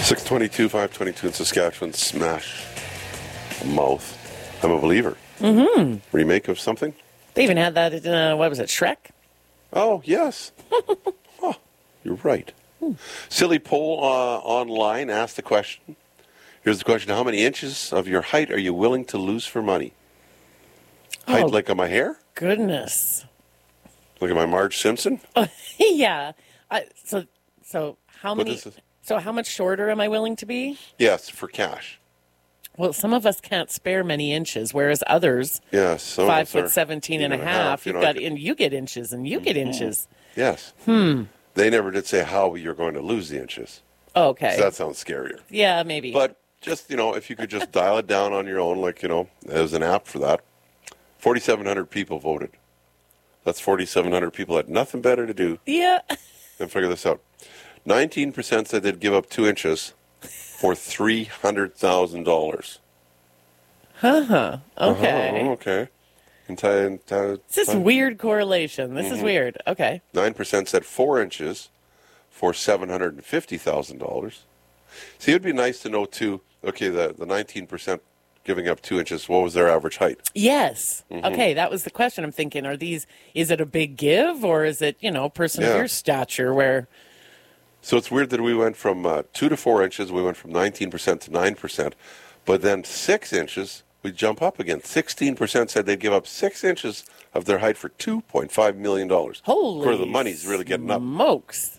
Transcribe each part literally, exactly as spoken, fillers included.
six twenty-two, five twenty-two in Saskatchewan. Smash Mouth. I'm a Believer. Mm-hmm. Remake of something? They even had that in, uh, what was it, Shrek? Oh, yes. Oh, you're right. Hmm. Silly poll uh, online asked the question. Here's the question. How many inches of your height are you willing to lose for money? Height Oh, like on my hair? Goodness. Look at my Marge Simpson? Uh, yeah. I, so, so how But many? this is- So how much shorter am I willing to be? Yes, for cash. Well, some of us can't spare many inches, whereas others, Yes. some of five us foot are seventeen and a even half, you you've know, I got could- in. You get inches, and you get inches. Yes. Hmm. They never did say how you're going to lose the inches. Oh, okay. So that sounds scarier. Yeah, maybe. But just, you know, if you could just dial it down on your own, like, you know, there's an app for that. forty-seven hundred people voted. That's forty-seven hundred people had nothing better to do yeah. than figure this out. nineteen percent said they'd give up two inches for three hundred thousand dollars. Huh. Okay. Uh-huh, okay. Entire, entire, It's this weird correlation. This is weird. Okay. nine percent said four inches for seven hundred fifty thousand dollars. See, it would be nice to know, too, okay, the, the nineteen percent giving up two inches, what was their average height? Yes. Mhm. Okay, that was the question. I'm thinking, are these, is it a big give or is it, you know, person of Yeah. your stature where, So it's weird that we went from uh, two to four inches, we went from nineteen percent to nine percent, but then six inches, we jump up again. sixteen percent said they'd give up six inches of their height for two point five million dollars. holy Where the money's really getting up. smokes.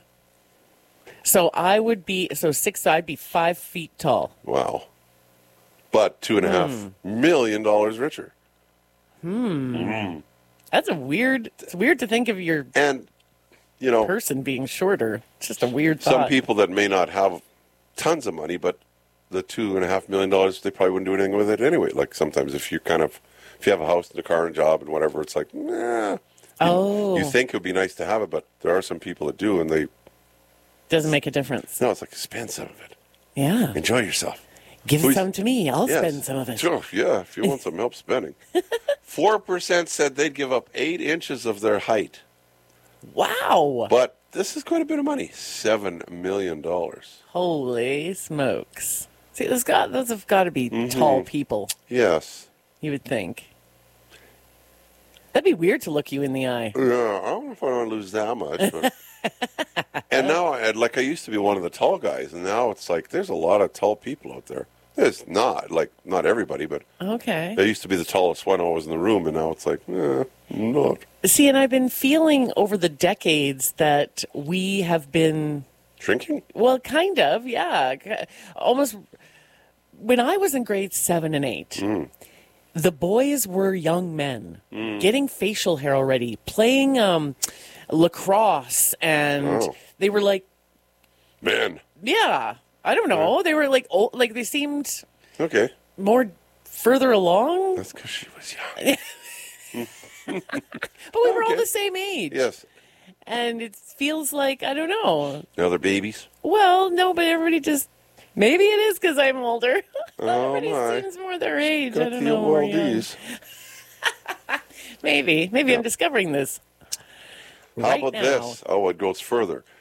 So I would be, so six, I'd be five feet tall. Wow. But two and a half Hmm. million dollars richer. Hmm. Mm. That's a weird, it's weird to think of your And, you know, person being shorter. It's just a weird thought. some people that may not have tons of money, but the two and a half million dollars, they probably wouldn't do anything with it anyway. Like sometimes if you kind of, if you have a house and a car and a job and whatever, it's like, nah. You, Oh. you think it would be nice to have it, but there are some people that do, and they, Doesn't make a difference. no, it's like, spend some of it. Yeah. Enjoy yourself. Give Who's- some to me. I'll Yes. spend some of it. Sure, yeah, if you want some help spending. four percent said they'd give up eight inches of their height. Wow. But this is quite a bit of money. seven million dollars. Holy smokes. See, those, got, those have got to be Mm-hmm. tall people, Yes. you would think. That'd be weird to look you in the eye. Yeah, I don't know if I want to lose that much. But... and now, I, like, I used to be one of the tall guys, and now it's like there's a lot of tall people out there. There's not, like, not everybody, but Okay. I used to be the tallest one always in the room, and now it's like, eh, I'm not. See, and I've been feeling over the decades that we have been, Shrinking? well, kind of, yeah. Almost, when I was in grade seven and eight, Mm. the boys were young men, Mm. getting facial hair already, playing um, lacrosse, and Oh. they were like, Man. yeah, I don't know. They were like, old, like they seemed Okay. more further along, That's because she was young. but we were all Okay. the same age. Yes. And it feels like, I don't know. Now they're babies. Well, no, but everybody just, maybe it is because I'm older. Oh, everybody my. seems more their age. I Got don't the know. we're old young. oldies. Maybe. Maybe I'm discovering this. How right about now. this? Oh, it goes further.